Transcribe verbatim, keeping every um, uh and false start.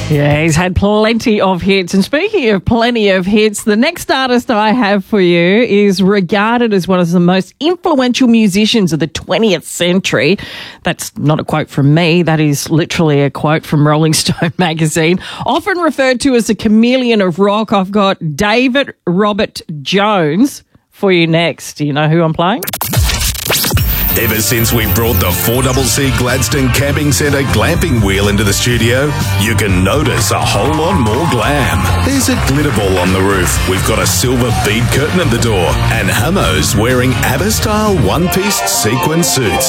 Yeah, he's had plenty of hits. And speaking of plenty of hits, the next artist I have for you is regarded as one of the most influential musicians of the twentieth century. That's not a quote from me. That is literally a quote from Rolling Stone magazine. Often referred to as the chameleon of rock, I've got David Robert Jones for you next. Do you know who I'm playing? Ever since we brought the four C C Gladstone Camping Centre glamping wheel into the studio, you can notice a whole lot more glam. There's a glitter ball on the roof, we've got a silver bead curtain at the door, and Hamos wearing ABBA-style one-piece sequin suits.